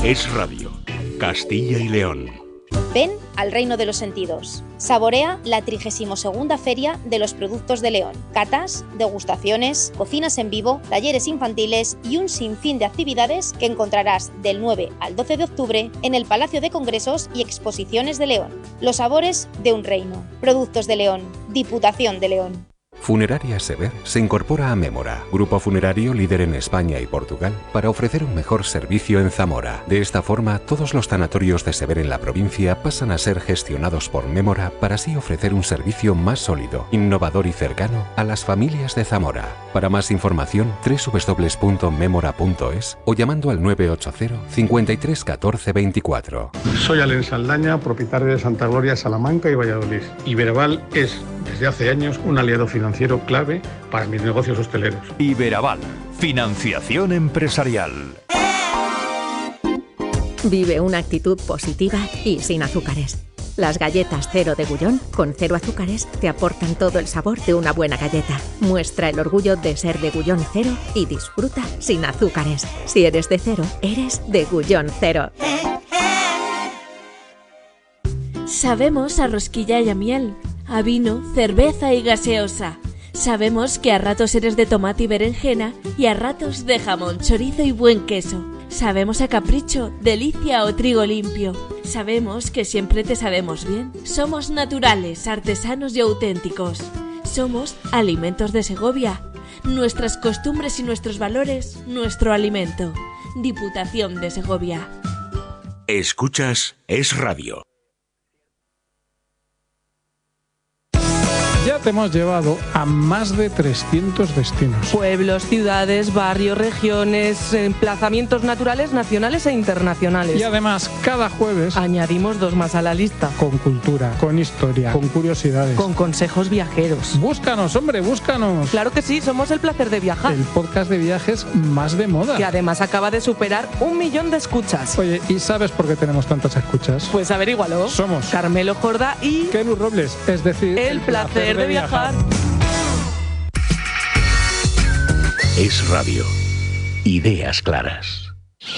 Es Radio, Castilla y León. Ven al reino de los sentidos. Saborea la 32ª Feria de los Productos de León. Catas, degustaciones, cocinas en vivo, talleres infantiles y un sinfín de actividades que encontrarás del 9 al 12 de octubre en el Palacio de Congresos y Exposiciones de León. Los sabores de un reino. Productos de León. Diputación de León. Funeraria Sever se incorpora a Mémora, grupo funerario líder en España y Portugal, para ofrecer un mejor servicio en Zamora. De esta forma, todos los tanatorios de Sever en la provincia pasan a ser gestionados por Mémora para así ofrecer un servicio más sólido, innovador y cercano a las familias de Zamora. Para más información, www.memora.es o llamando al 980 53 14 24. Soy Alen Saldaña, propietario de Santa Gloria, Salamanca y Valladolid. Iberaval es, desde hace años, un aliado financiero clave para mis negocios hosteleros. Iberaval, financiación empresarial. Vive una actitud positiva y sin azúcares. Las galletas Cero de Gullón, con 0 azúcares, te aportan todo el sabor de una buena galleta. Muestra el orgullo de ser de Gullón Cero y disfruta sin azúcares. Si eres de Cero, eres de Gullón Cero. Sabemos a rosquilla y a miel, a vino, cerveza y gaseosa. Sabemos que a ratos eres de tomate y berenjena y a ratos de jamón, chorizo y buen queso. Sabemos a capricho, delicia o trigo limpio. Sabemos que siempre te sabemos bien. Somos naturales, artesanos y auténticos. Somos Alimentos de Segovia. Nuestras costumbres y nuestros valores, nuestro alimento. Diputación de Segovia. Escuchas Es Radio. Ya te hemos llevado a más de 300 destinos. Pueblos, ciudades, barrios, regiones, emplazamientos naturales, nacionales e internacionales. Y además, cada jueves añadimos 2 más a la lista. Con cultura, con historia, con curiosidades. Con consejos viajeros. Búscanos, hombre, búscanos. Claro que sí, somos El Placer de Viajar. El podcast de viajes más de moda. Que además acaba de superar 1 millón de escuchas. Oye, ¿y sabes por qué tenemos tantas escuchas? Pues averígualo. Somos Carmelo Jordá y Kenu Robles, es decir, El Placer de Viajar. Es Radio. Ideas claras.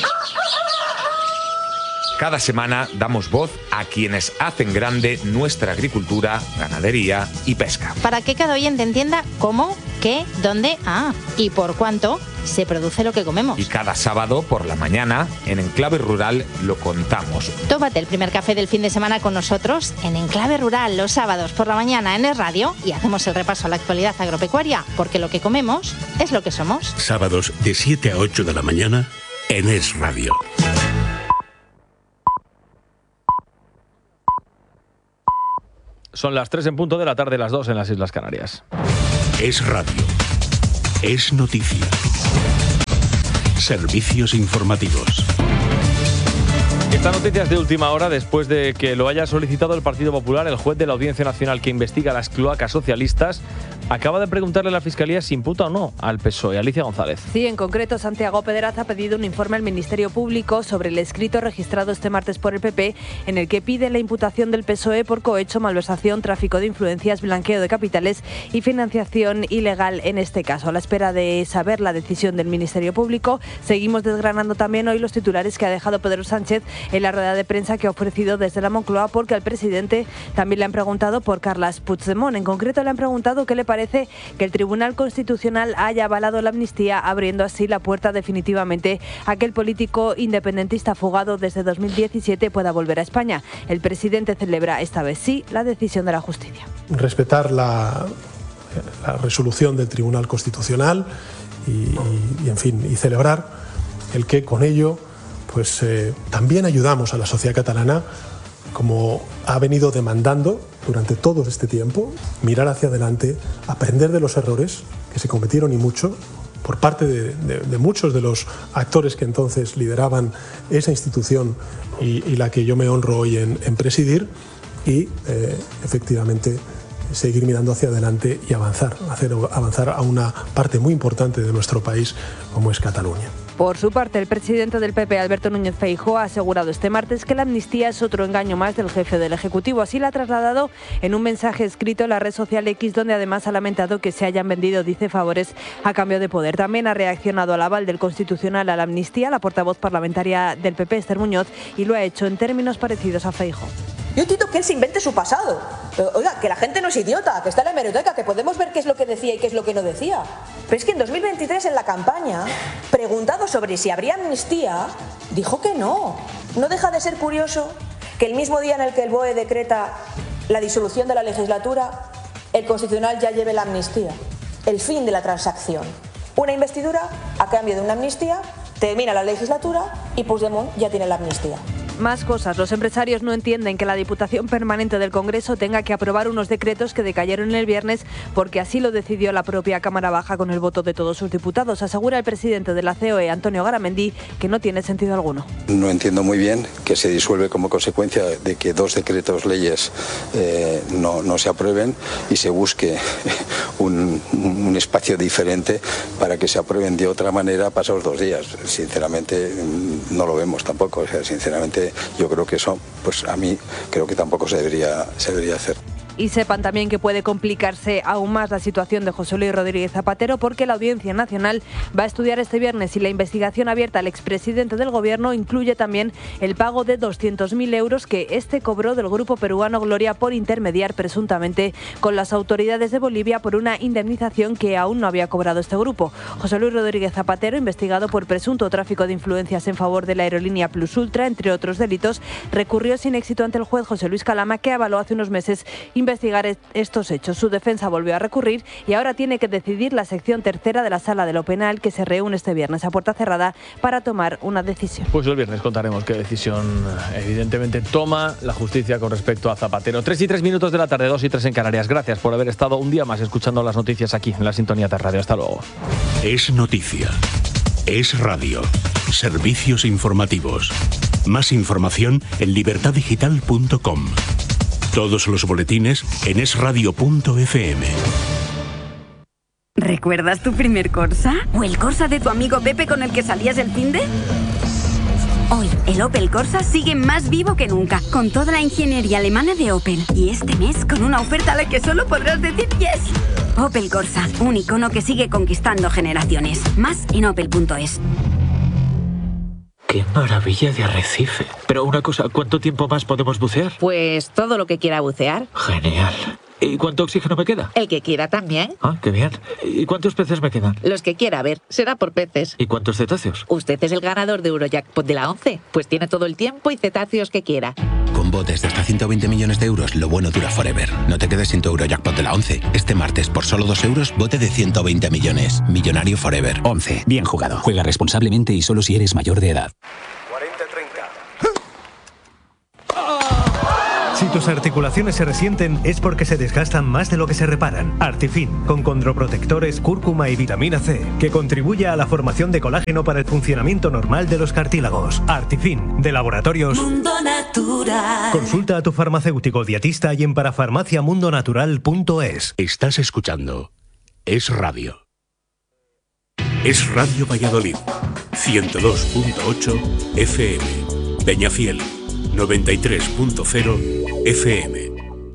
Cada semana damos voz a quienes hacen grande nuestra agricultura, ganadería y pesca. Para que cada oyente entienda cómo, qué, dónde, y por cuánto se produce lo que comemos. Y cada sábado por la mañana, en Enclave Rural, lo contamos. Tómate el primer café del fin de semana con nosotros en Enclave Rural los sábados por la mañana en Es Radio y hacemos el repaso a la actualidad agropecuaria, porque lo que comemos es lo que somos. Sábados de 7 a 8 de la mañana en Es Radio. Son las 3 en punto de la tarde, las 2 en las Islas Canarias. Es Radio. Es noticia. Servicios informativos. Esta noticia es de última hora después de que lo haya solicitado el Partido Popular. El juez de la Audiencia Nacional que investiga las cloacas socialistas acaba de preguntarle a la Fiscalía si imputa o no al PSOE. Alicia González. Sí, en concreto, Santiago Pedraz ha pedido un informe al Ministerio Público sobre el escrito registrado este martes por el PP en el que pide la imputación del PSOE por cohecho, malversación, tráfico de influencias, blanqueo de capitales y financiación ilegal en este caso. A la espera de saber la decisión del Ministerio Público, seguimos desgranando también hoy los titulares que ha dejado Pedro Sánchez en la rueda de prensa que ha ofrecido desde la Moncloa, porque al presidente también le han preguntado por Carles Puigdemont. En concreto le han preguntado qué le parece que el Tribunal Constitucional haya avalado la amnistía, abriendo así la puerta definitivamente a que el político independentista fugado desde 2017 pueda volver a España. El presidente celebra esta vez sí la decisión de la justicia. Respetar la resolución del Tribunal Constitucional y en fin, y celebrar el que con ello pues también ayudamos a la sociedad catalana, como ha venido demandando durante todo este tiempo, mirar hacia adelante, aprender de los errores que se cometieron y mucho por parte de muchos de los actores que entonces lideraban esa institución y la que yo me honro hoy en presidir, y efectivamente seguir mirando hacia adelante y hacer avanzar a una parte muy importante de nuestro país como es Cataluña. Por su parte, el presidente del PP, Alberto Núñez Feijóo, ha asegurado este martes que la amnistía es otro engaño más del jefe del Ejecutivo. Así lo ha trasladado en un mensaje escrito en la red social X, donde además ha lamentado que se hayan vendido, dice, favores a cambio de poder. También ha reaccionado al aval del Constitucional a la amnistía la portavoz parlamentaria del PP, Esther Muñoz, y lo ha hecho en términos parecidos a Feijóo. Yo entiendo que él se invente su pasado. Pero, oiga, que la gente no es idiota, que está en la hemeroteca, que podemos ver qué es lo que decía y qué es lo que no decía. Pero es que en 2023, en la campaña, preguntado sobre si habría amnistía, dijo que no. No deja de ser curioso que el mismo día en el que el BOE decreta la disolución de la legislatura, el Constitucional ya lleve la amnistía. El fin de la transacción. Una investidura a cambio de una amnistía, termina la legislatura y Puigdemont ya tiene la amnistía. Más cosas. Los empresarios no entienden que la Diputación Permanente del Congreso tenga que aprobar unos decretos que decayeron el viernes porque así lo decidió la propia Cámara Baja con el voto de todos sus diputados. Asegura el presidente de la COE, Antonio Garamendi, que no tiene sentido alguno. No entiendo muy bien que se disuelve como consecuencia de que 2 decretos leyes no se aprueben y se busque un espacio diferente para que se aprueben de otra manera pasados 2 días. Sinceramente no lo vemos tampoco. O sea, sinceramente yo creo que eso, pues a mí creo que tampoco se debería hacer. Y sepan también que puede complicarse aún más la situación de José Luis Rodríguez Zapatero porque la Audiencia Nacional va a estudiar este viernes si la investigación abierta al expresidente del Gobierno incluye también el pago de 200.000 euros que este cobró del grupo peruano Gloria por intermediar presuntamente con las autoridades de Bolivia por una indemnización que aún no había cobrado este grupo. José Luis Rodríguez Zapatero, investigado por presunto tráfico de influencias en favor de la aerolínea Plus Ultra, entre otros delitos, recurrió sin éxito ante el juez José Luis Calama, que avaló hace unos meses investigar estos hechos. Su defensa volvió a recurrir y ahora tiene que decidir la sección tercera de la Sala de lo Penal, que se reúne este viernes a puerta cerrada para tomar una decisión. Pues el viernes contaremos qué decisión evidentemente toma la justicia con respecto a Zapatero. 3:03 de la tarde, 2:03 en Canarias. Gracias por haber estado un día más escuchando las noticias aquí en la sintonía de radio. Hasta luego. Es noticia. Es radio. Servicios informativos. Más información en libertaddigital.com. Todos los boletines en esradio.fm. ¿Recuerdas tu primer Corsa? ¿O el Corsa de tu amigo Pepe con el que salías el finde? Hoy, el Opel Corsa sigue más vivo que nunca, con toda la ingeniería alemana de Opel. Y este mes, con una oferta a la que solo podrás decir yes. Opel Corsa, un icono que sigue conquistando generaciones. Más en opel.es. ¡Qué maravilla de arrecife! Pero una cosa, ¿cuánto tiempo más podemos bucear? Pues todo lo que quiera bucear. Genial. ¿Y cuánto oxígeno me queda? El que quiera también. Ah, qué bien. ¿Y cuántos peces me quedan? Los que quiera, a ver, será por peces. ¿Y cuántos cetáceos? Usted es el ganador de Eurojackpot de la 11, pues tiene todo el tiempo y cetáceos que quiera. Con botes de hasta 120 millones de euros, lo bueno dura forever. No te quedes sin tu Eurojackpot de la 11. Este martes, por solo 2 euros, bote de 120 millones. Millonario forever. 11. Bien jugado. Juega responsablemente y solo si eres mayor de edad. Si tus articulaciones se resienten es porque se desgastan más de lo que se reparan. Artifin, con condroprotectores, cúrcuma y vitamina C, que contribuye a la formación de colágeno para el funcionamiento normal de los cartílagos. Artifin, de Laboratorios Mundo Natural. Consulta a tu farmacéutico dietista y en parafarmaciamundonatural.es. Estás escuchando Es Radio. Es Radio Valladolid, 102.8 FM. Peñafiel, 93.0 FM.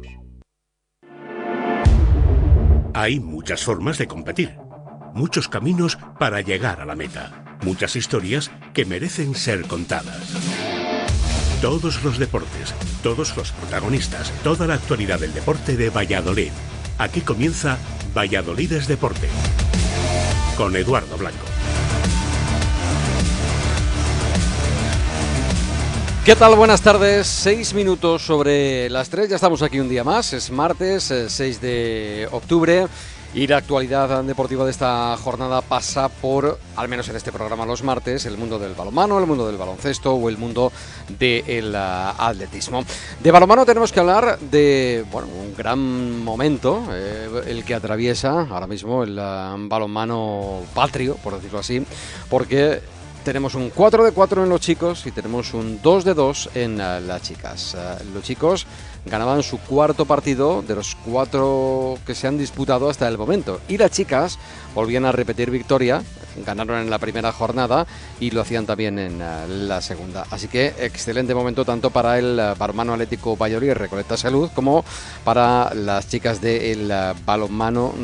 Hay muchas formas de competir, muchos caminos para llegar a la meta, muchas historias que merecen ser contadas. Todos los deportes, todos los protagonistas, toda la actualidad del deporte de Valladolid. Aquí comienza Valladolid es Deporte, con Eduardo Blanco. ¿Qué tal? Buenas tardes, 6 minutos sobre las 3, ya estamos aquí un día más, es martes 6 de octubre y la actualidad deportiva de esta jornada pasa por, al menos en este programa los martes, el mundo del balonmano, el mundo del baloncesto o el mundo del atletismo. De balonmano tenemos que hablar de un gran momento, el que atraviesa ahora mismo el balonmano patrio, por decirlo así, porque tenemos un 4-4 en los chicos y tenemos un 2-2 en las chicas. Los chicos ganaban su cuarto partido de los 4 que se han disputado hasta el momento. Y las chicas volvían a repetir victoria, ganaron en la primera jornada y lo hacían también en la segunda. Así que excelente momento tanto para el Balonmano Atlético Valladolid Recoleta Salud como para las chicas del balonmano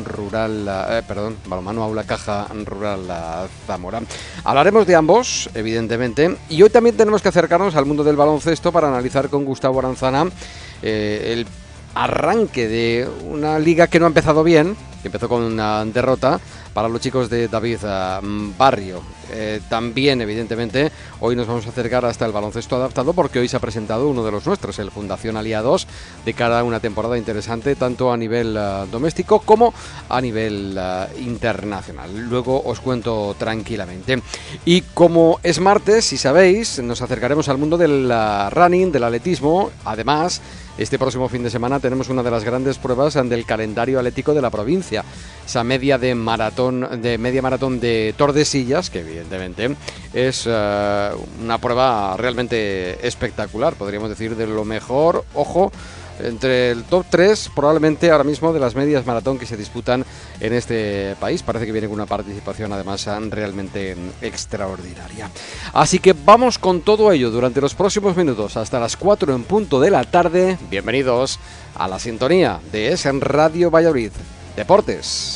Aula Caja Rural Zamora. Hablaremos de ambos, evidentemente, y hoy también tenemos que acercarnos al mundo del baloncesto para analizar con Gustavo Aranzana el arranque de una liga que no ha empezado bien, que empezó con una derrota para los chicos de David Barrio. También, evidentemente, hoy nos vamos a acercar hasta el baloncesto adaptado porque hoy se ha presentado uno de los nuestros, el Fundación Aliados, de cara a una temporada interesante tanto a nivel doméstico como a nivel internacional. Luego os cuento tranquilamente. Y como es martes, si sabéis, nos acercaremos al mundo del running, del atletismo. Además, este próximo fin de semana tenemos una de las grandes pruebas del calendario atlético de la provincia, esa media maratón de Tordesillas, que evidentemente es una prueba realmente espectacular, podríamos decir de lo mejor, ojo, entre el top 3 probablemente ahora mismo de las medias maratón que se disputan en este país. Parece que viene con una participación además realmente extraordinaria. Así que vamos con todo ello durante los próximos minutos hasta las 4 en punto de la tarde. Bienvenidos a la sintonía de Es en Radio Valladolid Deportes.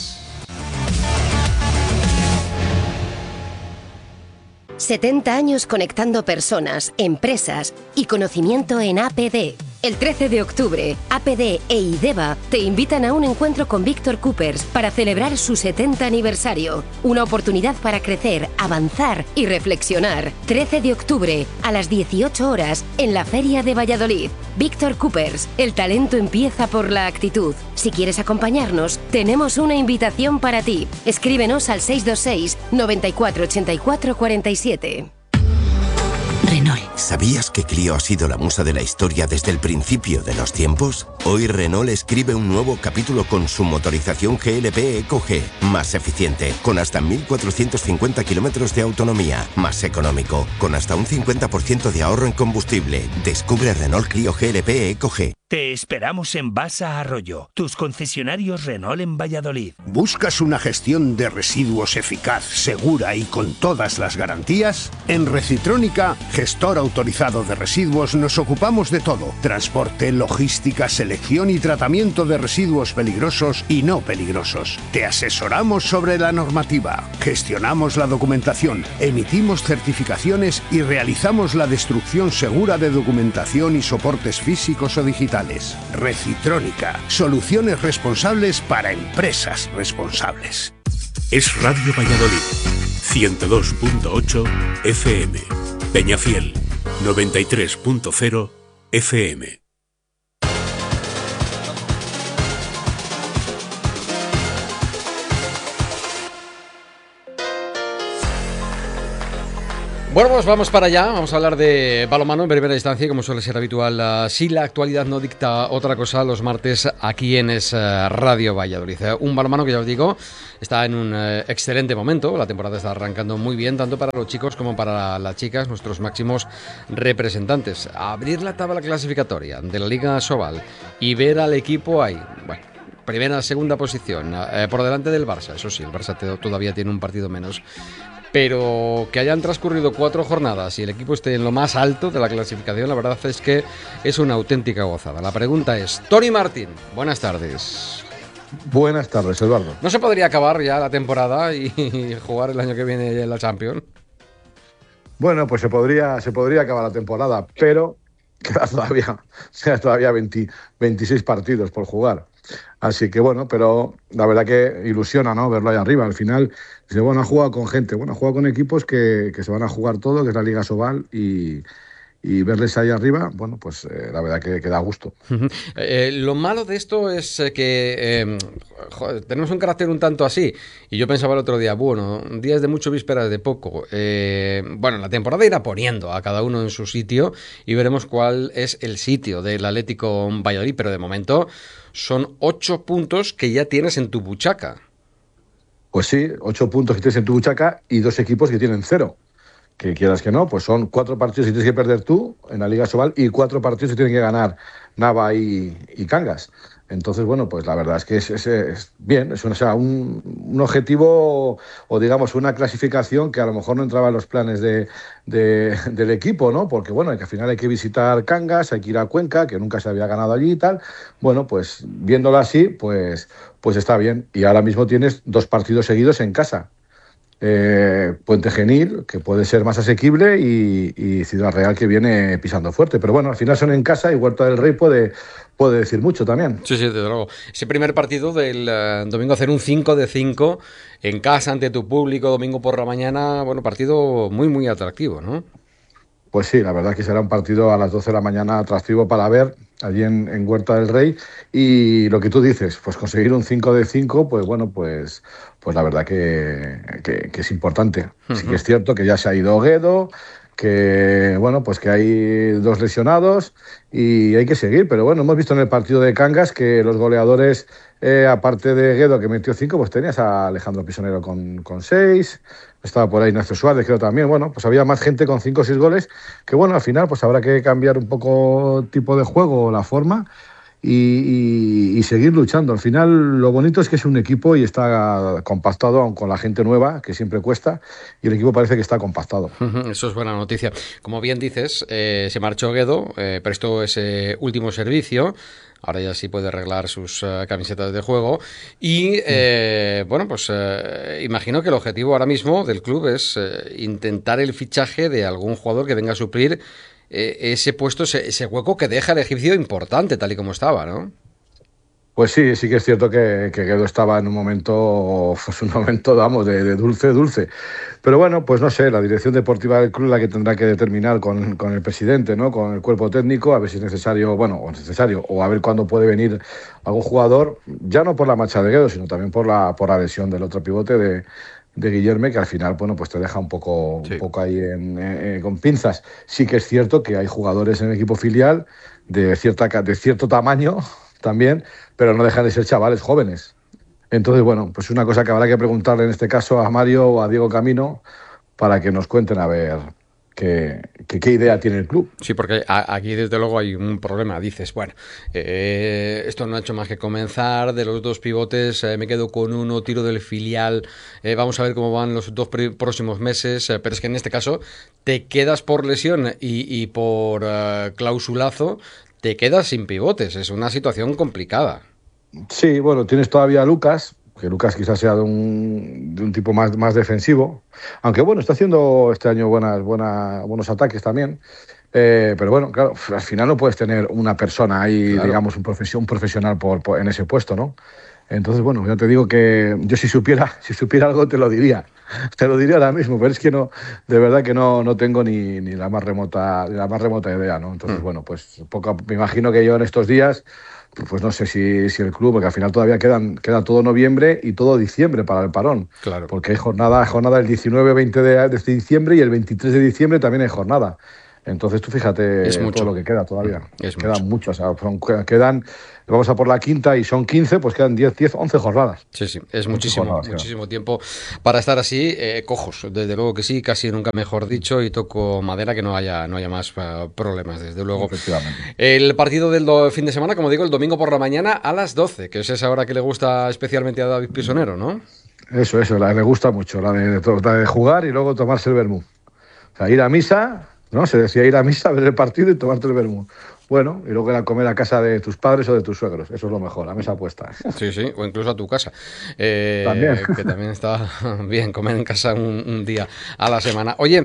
70 años conectando personas, empresas y conocimiento en APD. El 13 de octubre, APD e IDEVA te invitan a un encuentro con Víctor Coopers para celebrar su 70 aniversario. Una oportunidad para crecer, avanzar y reflexionar. 13 de octubre, a las 18 horas, en la Feria de Valladolid. Víctor Coopers, el talento empieza por la actitud. Si quieres acompañarnos, tenemos una invitación para ti. Escríbenos al 626 94 84 47. Renault. ¿Sabías que Clio ha sido la musa de la historia desde el principio de los tiempos? Hoy Renault escribe un nuevo capítulo con su motorización GLP EcoG, más eficiente, con hasta 1.450 kilómetros de autonomía, más económico, con hasta un 50% de ahorro en combustible. Descubre Renault Clio GLP EcoG. Te esperamos en Basa Arroyo, tus concesionarios Renault en Valladolid. ¿Buscas una gestión de residuos eficaz, segura y con todas las garantías? En Recitrónica, gestor autorizado de residuos, nos ocupamos de todo: transporte, logística, selección y tratamiento de residuos peligrosos y no peligrosos. Te asesoramos sobre la normativa, gestionamos la documentación, emitimos certificaciones y realizamos la destrucción segura de documentación y soportes físicos o digitales. Recitrónica, soluciones responsables para empresas responsables. Es Radio Valladolid, 102.8 FM, Peñafiel, 93.0 FM. Bueno, pues vamos para allá, vamos a hablar de balonmano en primera instancia y como suele ser habitual, si la actualidad no dicta otra cosa, los martes aquí en Es Radio Valladolid. Un balonmano que ya os digo, está en un excelente momento, la temporada está arrancando muy bien, tanto para los chicos como para las chicas, nuestros máximos representantes. Abrir la tabla clasificatoria de la Liga Sobal y ver al equipo ahí, bueno, primera, segunda posición, por delante del Barça, eso sí, el Barça todavía tiene un partido menos. Pero que hayan transcurrido 4 jornadas y el equipo esté en lo más alto de la clasificación, la verdad es que es una auténtica gozada. La pregunta es, Tony Martín, buenas tardes. Buenas tardes, Eduardo. ¿No se podría acabar ya la temporada y jugar el año que viene en la Champions? Bueno, pues se podría acabar la temporada, pero queda todavía 26 partidos por jugar. Así que bueno, pero la verdad que ilusiona, ¿no?, verlo ahí arriba. Al final, dice, bueno, ha jugado con gente, bueno, ha jugado con equipos que se van a jugar todo, que es la Liga Sobal, y verles ahí arriba, bueno, pues la verdad que da gusto. Lo malo de esto es que tenemos un carácter un tanto así, y yo pensaba el otro día, bueno, días de mucho, vísperas de poco. Bueno, la temporada irá poniendo a cada uno en su sitio y veremos cuál es el sitio del Atlético Valladolid, pero de momento son 8 puntos que ya tienes en tu buchaca. Pues sí, 8 puntos que tienes en tu buchaca y 2 equipos que tienen 0. que quieras que no, pues son 4 partidos que tienes que perder tú en la Liga Sobal y 4 partidos que tienen que ganar Nava y Cangas. Entonces, bueno, pues la verdad es que es bien, es un objetivo o digamos una clasificación que a lo mejor no entraba en los planes del equipo, ¿no? Porque, bueno, que al final hay que visitar Cangas, hay que ir a Cuenca, que nunca se había ganado allí y tal. Bueno, pues viéndolo así, pues está bien. Y ahora mismo tienes 2 partidos seguidos en casa. Puente Genil, que puede ser más asequible, y Ciudad Real, que viene pisando fuerte. Pero bueno, al final son en casa y Huerta del Rey puede decir mucho también. Sí, desde luego. Ese primer partido del domingo, hacer un 5-5 en casa ante tu público, domingo por la mañana, bueno, partido muy, muy atractivo, ¿no? Pues sí, la verdad es que será un partido a las 12 de la mañana atractivo para ver allí en Huerta del Rey. Y lo que tú dices, pues conseguir un 5-5, pues bueno, pues la verdad que es importante. Uh-huh. Sí que es cierto que ya se ha ido Guedo, que bueno, pues que hay 2 lesionados y hay que seguir. Pero bueno, hemos visto en el partido de Cangas que los goleadores, aparte de Guedo, que metió 5, pues tenías a Alejandro Pisonero con 6. Estaba por ahí Ignacio Suárez, creo también. Bueno, pues había más gente con 5 o 6 goles, que bueno, al final pues habrá que cambiar un poco el tipo de juego o la forma y seguir luchando. Al final lo bonito es que es un equipo y está compactado, aun con la gente nueva, que siempre cuesta, y el equipo parece que está compactado. Eso es buena noticia. Como bien dices, se marchó Guedo, prestó ese último servicio. Ahora ya sí puede arreglar sus camisetas de juego. Y, bueno, pues imagino que el objetivo ahora mismo del club es intentar el fichaje de algún jugador que venga a suplir ese puesto, ese hueco que deja el egipcio importante, tal y como estaba, ¿no? Pues sí que es cierto que Guedo estaba en un momento, vamos, de dulce. Pero bueno, pues no sé, la dirección deportiva del club la que tendrá que determinar con el presidente, ¿no? Con el cuerpo técnico, a ver si es necesario, o a ver cuándo puede venir algún jugador, ya no por la marcha de Guedo, sino también por la lesión del otro pivote de Guillerme, que al final, bueno, pues te deja un poco ahí con pinzas. Sí que es cierto que hay jugadores en el equipo filial de cierto tamaño también, pero no dejan de ser chavales jóvenes. Entonces, bueno, pues es una cosa que habrá que preguntarle en este caso a Mario o a Diego Camino para que nos cuenten a ver qué idea tiene el club. Sí, porque aquí desde luego hay un problema. Dices, bueno, esto no ha hecho más que comenzar, de los 2 pivotes me quedo con uno, tiro del filial, vamos a ver cómo van los 2 próximos meses, pero es que en este caso te quedas por lesión y por clausulazo, te quedas sin pivotes. Es una situación complicada. Sí, bueno, tienes todavía a Lucas, que Lucas quizás sea de un tipo más defensivo, aunque bueno, está haciendo este año buenos ataques también, pero bueno, claro, al final no puedes tener una persona ahí, claro, digamos, un profesional en ese puesto, ¿no? Entonces, bueno, ya te digo que yo si supiera algo te lo diría ahora mismo, pero es que no, de verdad que no tengo ni la más remota idea, ¿no? Entonces, bueno, pues me imagino que yo en estos días, pues no sé si el club, porque al final todavía queda todo noviembre y todo diciembre para el parón. Claro. Porque hay jornada el 19-20 de diciembre y el 23 de diciembre también hay jornada. Entonces tú fíjate todo lo que queda todavía. Quedan mucho. O sea, vamos a por la quinta y son 15, pues quedan 11 jornadas. Sí, es muchísimo tiempo para estar así, cojos, desde luego que sí, casi nunca mejor dicho, y toco madera que no haya más problemas, desde luego. Efectivamente. El partido del fin de semana, como digo, el domingo por la mañana a las 12, que es esa hora que le gusta especialmente a David Pisonero, ¿no? Eso, le gusta mucho, la de jugar y luego tomarse el vermú. O sea, ir a misa, ¿no? Se decía ir a misa, ver el partido y tomarte el vermú. Bueno, y luego ir a comer a casa de tus padres o de tus suegros. Eso es lo mejor, la mesa puesta. Sí, o incluso a tu casa. También. Que también está bien comer en casa un día a la semana. Oye,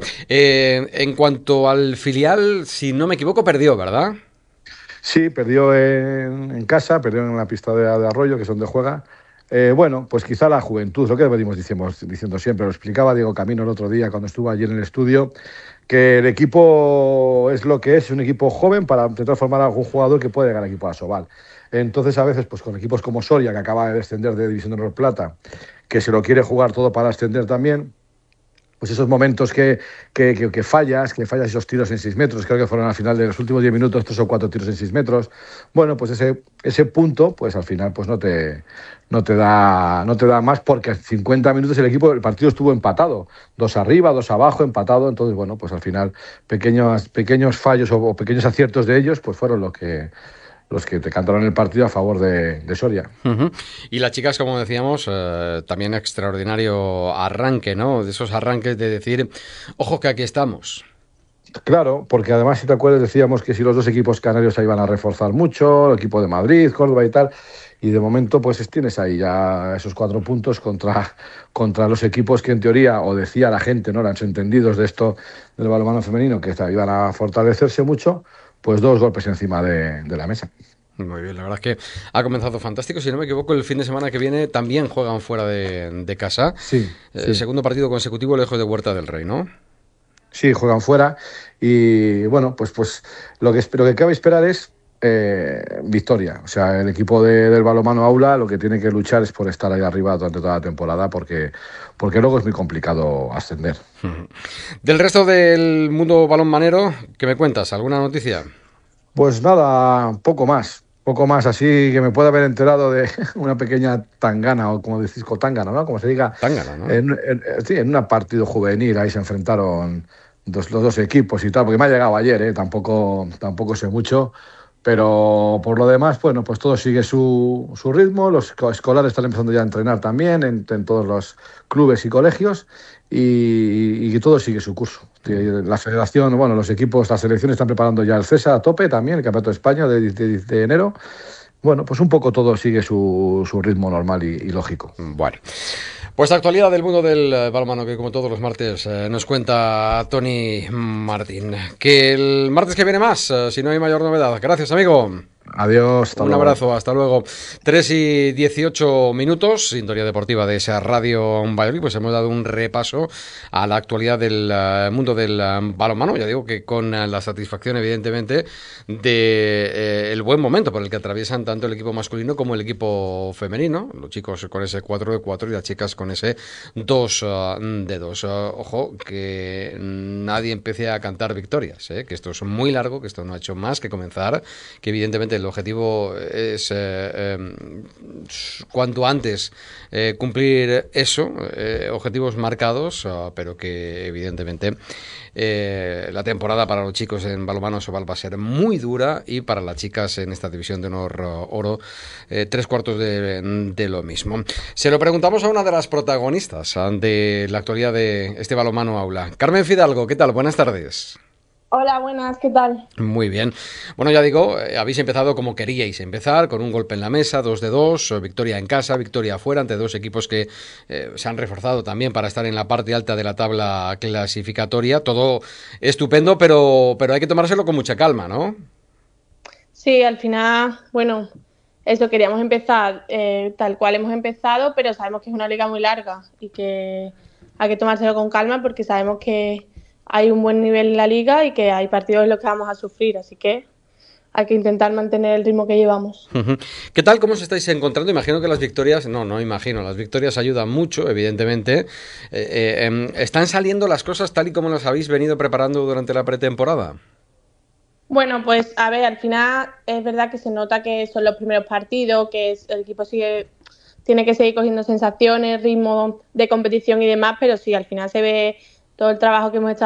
en cuanto al filial, si no me equivoco, perdió, ¿verdad? Sí, perdió en casa, perdió en la pista de Arroyo, que es donde juega. Bueno, pues quizá la juventud, lo que venimos diciendo siempre, lo explicaba Diego Camino el otro día cuando estuvo allí en el estudio, que el equipo es lo que es, un equipo joven para intentar formar a algún jugador que pueda llegar al equipo de Asobal. Entonces, a veces, pues con equipos como Soria, que acaba de descender de División de Honor Plata, que se lo quiere jugar todo para ascender también, pues esos momentos que fallas esos tiros en 6 metros, creo que fueron al final de los últimos 10 minutos 3 o 4 tiros en 6 metros, bueno, pues ese punto, pues al final pues no te da más, porque a 50 minutos el partido estuvo empatado, 2 arriba, 2 abajo, empatado, entonces bueno, pues al final pequeños fallos o pequeños aciertos de ellos, pues fueron los que te cantaron el partido a favor de Soria. Uh-huh. Y las chicas, como decíamos, también extraordinario arranque, ¿no? De esos arranques de decir, ojo que aquí estamos. Claro, porque además, si te acuerdas, decíamos que si los dos equipos canarios se iban a reforzar mucho, el equipo de Madrid, Córdoba y tal, y de momento pues tienes ahí ya esos 4 puntos contra los equipos que en teoría, o decía la gente, ¿no?, eran entendidos de esto del balonmano femenino, que iban a fortalecerse mucho, pues 2 golpes encima de la mesa. Muy bien, la verdad es que ha comenzado fantástico. Si no me equivoco, el fin de semana que viene también juegan fuera de casa. Sí. Segundo partido consecutivo lejos de Huerta del Rey, ¿no? Sí, juegan fuera y bueno, pues lo que cabe esperar es victoria. O sea, el equipo del balonmano Aula lo que tiene que luchar es por estar ahí arriba durante toda la temporada, porque luego es muy complicado ascender. Del resto del mundo balonmanero, ¿qué me cuentas? ¿Alguna noticia? Pues nada, poco más así que me pueda haber enterado de una pequeña tangana, o como decís, cotángana, ¿no? Como se diga. Tángana, ¿no? En un partido juvenil, ahí se enfrentaron los 2 equipos y tal, porque me ha llegado ayer, tampoco sé mucho, pero por lo demás, bueno, pues todo sigue su ritmo, los escolares están empezando ya a entrenar también en todos los clubes y colegios, y todo sigue su curso. La federación, bueno, los equipos, las selecciones están preparando ya el CESA a tope también, el Campeonato de España de enero. Bueno, pues un poco todo sigue su ritmo normal y lógico. Bueno, pues la actualidad del mundo del balonmano, que como todos los martes nos cuenta Tony Martín. Que el martes que viene más, si no hay mayor novedad. Gracias, amigo. Adiós. Un abrazo, hasta luego. 3:18, sintonía deportiva de esa Radio Valladolid. Pues hemos dado un repaso a la actualidad del mundo del balonmano. Ya digo que con la satisfacción, evidentemente, de el buen momento por el que atraviesan tanto el equipo masculino como el equipo femenino. Los chicos con ese 4-4 y las chicas con ese 2-2. Ojo, que nadie empiece a cantar victorias, que esto es muy largo, que esto no ha hecho más que comenzar, que evidentemente el objetivo es cuanto antes cumplir eso, objetivos marcados, pero que evidentemente la temporada para los chicos en balonmano Sobal va a ser muy dura, y para las chicas en esta división de honor oro 3/4 de lo mismo. Se lo preguntamos a una de las protagonistas de la actualidad de este balonmano Aula. Carmen Fidalgo, ¿qué tal? Buenas tardes. Hola, buenas, ¿qué tal? Muy bien. Bueno, ya digo, habéis empezado como queríais empezar, con un golpe en la mesa, 2-2, victoria en casa, victoria afuera, ante 2 equipos que se han reforzado también para estar en la parte alta de la tabla clasificatoria. Todo estupendo, pero hay que tomárselo con mucha calma, ¿no? Sí, al final, bueno, eso queríamos empezar tal cual hemos empezado, pero sabemos que es una liga muy larga y que hay que tomárselo con calma, porque sabemos que hay un buen nivel en la liga y que hay partidos en los que vamos a sufrir, así que hay que intentar mantener el ritmo que llevamos. ¿Qué tal? ¿Cómo os estáis encontrando? Imagino que las victorias, las victorias ayudan mucho, evidentemente. ¿Están saliendo las cosas tal y como las habéis venido preparando durante la pretemporada? Bueno, pues a ver, al final es verdad que se nota que son los primeros partidos, que el equipo tiene que seguir cogiendo sensaciones, ritmo de competición y demás, pero sí, al final se ve todo el trabajo que hemos estado